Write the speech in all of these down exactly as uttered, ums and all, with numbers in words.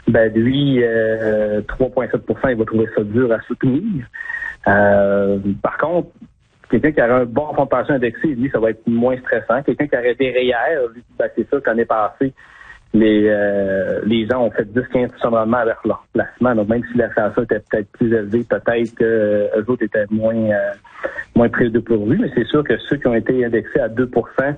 ben lui, euh, trois virgule sept pour cent, il va trouver ça dur à soutenir. Euh, par contre, quelqu'un qui aurait un bon fonds de pension indexé, lui, ça va être moins stressant. Quelqu'un qui aurait des R E E R, lui, ben, c'est sûr qu'en est passé, les euh, les gens ont fait dix à quinze pour cent de rendement avec leur placement. Donc, même si l'inflation était peut-être plus élevée, peut-être qu'eux autres étaient moins euh, moins pris de dépourvu. Mais c'est sûr que ceux qui ont été indexés à deux pour cent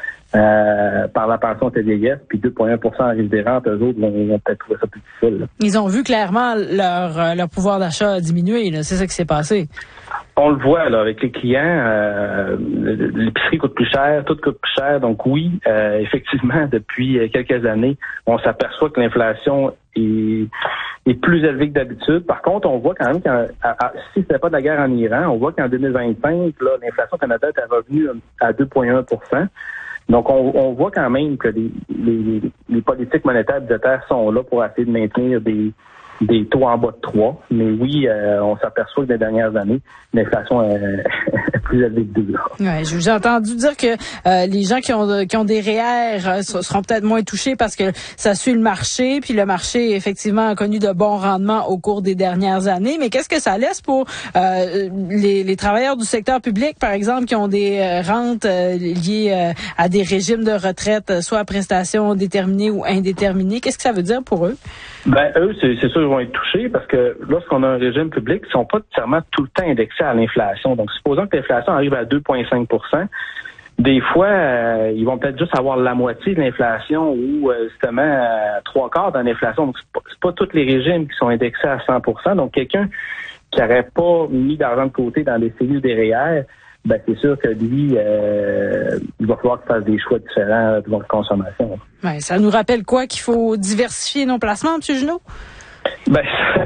euh, par la pension T D S, puis deux virgule un pour cent en risque des rentes, eux autres vont, vont peut-être trouver ça plus difficile. Là. Ils ont vu clairement leur, leur pouvoir d'achat diminuer. Là. C'est ça qui s'est passé. On le voit là avec les clients, euh, l'épicerie coûte plus cher, tout coûte plus cher. Donc oui, euh, effectivement, depuis quelques années, on s'aperçoit que l'inflation est, est plus élevée que d'habitude. Par contre, on voit quand même qu'en si c'était pas de la guerre en Iran, on voit qu'en deux mille vingt-cinq, là, l'inflation au Canada est revenue à deux virgule un pour cent. Donc on, on voit quand même que les, les, les politiques monétaires budgétaires sont là pour essayer de maintenir des des taux en bas de trois. Mais oui, euh, on s'aperçoit que dans les dernières années, l'inflation est plus élevée que deux. Ouais, j'ai entendu dire que euh, les gens qui ont qui ont des R E E R euh, seront peut-être moins touchés parce que ça suit le marché, puis le marché effectivement a connu de bons rendements au cours des dernières années. Mais qu'est-ce que ça laisse pour euh, les, les travailleurs du secteur public, par exemple, qui ont des euh, rentes euh, liées euh, à des régimes de retraite, soit à prestations déterminées ou indéterminées? Qu'est-ce que ça veut dire pour eux? Ben eux, c'est, c'est sûr qu'ils vont être touchés parce que lorsqu'on a un régime public, ils sont pas nécessairement tout le temps indexés à l'inflation. Donc, supposons que l'inflation arrive à deux virgule cinq pour cent, des fois, euh, ils vont peut-être juste avoir la moitié de l'inflation ou euh, justement euh, trois quarts de l'inflation. Donc, c'est pas, c'est pas tous les régimes qui sont indexés à cent pour cent. Donc, quelqu'un qui n'aurait pas mis d'argent de côté dans des cellules des R E E R, ben c'est sûr que lui, euh, il va falloir qu'il fasse des choix différents de votre consommation. Ouais, ça nous rappelle quoi? Qu'il faut diversifier nos placements, M. Junot? Ben,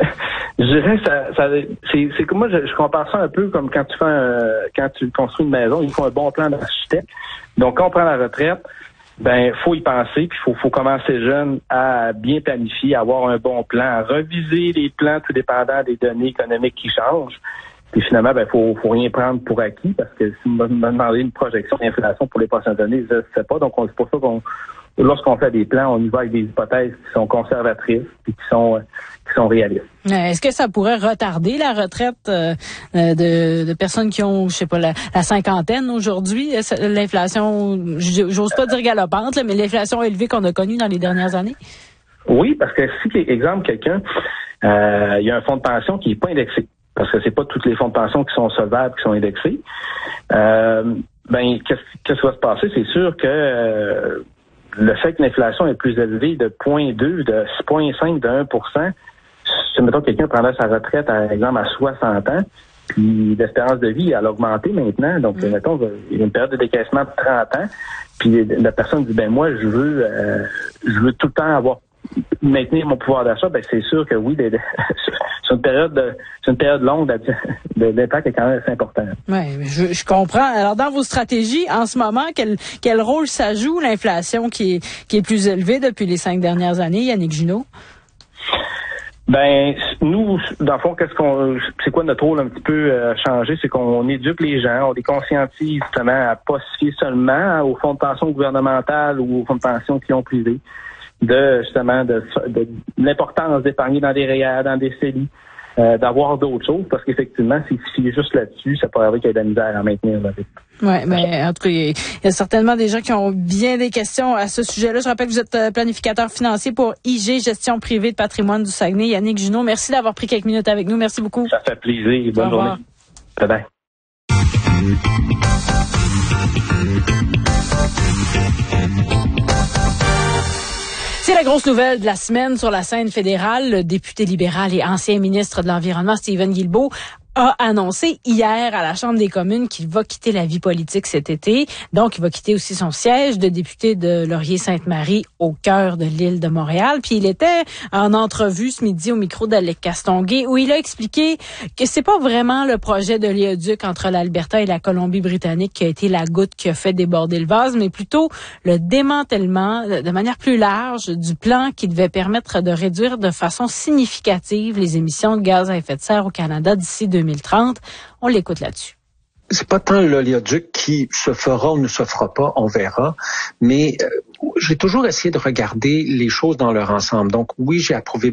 je dirais ça, ça c'est, c'est comme moi, je, je compare ça un peu comme quand tu fais un, quand tu construis une maison, il faut un bon plan d'architecte. Donc, quand on prend la retraite, ben, faut y penser, puis faut, faut commencer jeune à bien planifier, à avoir un bon plan, à reviser les plans tout dépendant des données économiques qui changent. Puis finalement, ben, faut, faut rien prendre pour acquis parce que si vous me demandez une projection d'inflation pour les prochaines années, je ne sais pas. Donc, on, c'est pour ça qu'on, lorsqu'on fait des plans, on y va avec des hypothèses qui sont conservatrices et qui sont, euh, qui sont réalistes. Est-ce que ça pourrait retarder la retraite euh, de, de personnes qui ont, je sais pas, la, la cinquantaine aujourd'hui? L'inflation, j'ose pas dire galopante, là, mais l'inflation élevée qu'on a connue dans les dernières années? Oui, parce que si, exemple, quelqu'un, euh, il y a un fonds de pension qui n'est pas indexé, parce que c'est pas tous les fonds de pension qui sont solvables, qui sont indexés. Euh, ben, qu'est-ce, qu'est-ce qui va se passer? C'est sûr que euh, le fait que l'inflation est plus élevée de zéro virgule deux, de six virgule cinq, de un pour cent, si, mettons, quelqu'un prendrait sa retraite, par exemple, à soixante ans, puis l'espérance de vie, elle a augmenté maintenant. Donc, mmh. mettons, il y a une période de décaissement de trente ans, puis la personne dit, ben moi, je veux, euh, je veux tout le temps avoir maintenir mon pouvoir d'achat, ben c'est sûr que oui, c'est une période de, c'est une période longue d'impact est quand même assez important. Oui, je, je comprends. Alors dans vos stratégies, en ce moment, quel quel rôle ça joue l'inflation qui est qui est plus élevée depuis les cinq dernières années, Yannick Junot? Ben nous, dans le fond, qu'est-ce qu'on, c'est quoi notre rôle un petit peu euh, changé, c'est qu'on éduque les gens, on les conscientise justement à pas se fier seulement aux fonds de pension gouvernementales ou aux fonds de pension qui ont privés. de justement de, de, de l'importance d'épargner dans des R E E R, dans des C E L I, euh, d'avoir d'autres choses, parce qu'effectivement, s'il se fie juste là-dessus, ça pourrait avoir qu'il y ait de la misère à maintenir le rythme. Oui, mais en tout cas, il y a certainement des gens qui ont bien des questions à ce sujet-là. Je rappelle que vous êtes planificateur financier pour I G, Gestion privée de patrimoine du Saguenay. Yannick Junot, merci d'avoir pris quelques minutes avec nous. Merci beaucoup. Ça fait plaisir. Bonne journée. Bye bye. C'est la grosse nouvelle de la semaine sur la scène fédérale. Le député libéral et ancien ministre de l'Environnement, Stephen Guilbeault, a annoncé hier à la Chambre des communes qu'il va quitter la vie politique cet été. Donc, il va quitter aussi son siège de député de Laurier-Sainte-Marie au cœur de l'île de Montréal. Puis il était en entrevue ce midi au micro d'Alec Castonguay où il a expliqué que c'est pas vraiment le projet de l'éoduc entre l'Alberta et la Colombie-Britannique qui a été la goutte qui a fait déborder le vase, mais plutôt le démantèlement de manière plus large du plan qui devait permettre de réduire de façon significative les émissions de gaz à effet de serre au Canada d'ici deux mille trente. On l'écoute là-dessus. C'est pas tant l'oléoduc qui se fera ou ne se fera pas, on verra, mais euh, j'ai toujours essayé de regarder les choses dans leur ensemble. Donc oui, j'ai approuvé